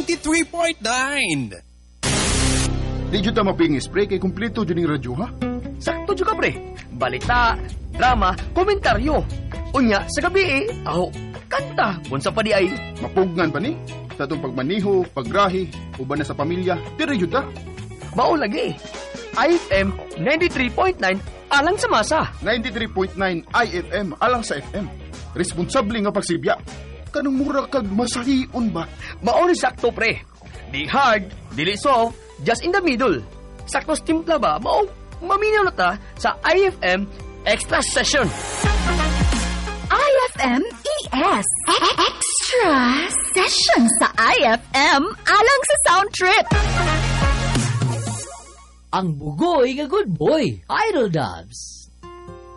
93.9. Di dyan ta mapingis, pre, kay kumpleto dyan yung radyo, ha? Sakto juga pre. Balita, drama, komentaryo. Unya, sa gabi kanta. Unsa pa di ay. Mapugnan pa ni? Sa itong pagmaniho, paggrahi, uban na sa pamilya, dire dyan ta. Mao lagi. IFM 93.9 alang sa masa. 93.9 IFM, alang sa FM. Responsable nga pagsibya. Kanang mura kag masahion ba? Mao ni sakto pre. Di hard, dili soft, just in the middle. Sakto timpla ba? Mao maminaw na ta sa IFM Extra Session. IFM ES Extra Session sa IFM alang sa Sound Trip. Ang bugoy nga good boy, Idol Dubs.